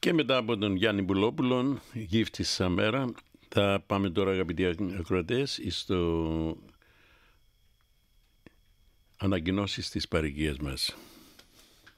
Και μετά από τον Γιάννη Μπουλόπουλον, γύφτη Σαμέρα, θα πάμε τώρα, αγαπητοί ακροατές, στο ανακοινώσεις της παροικίας μας.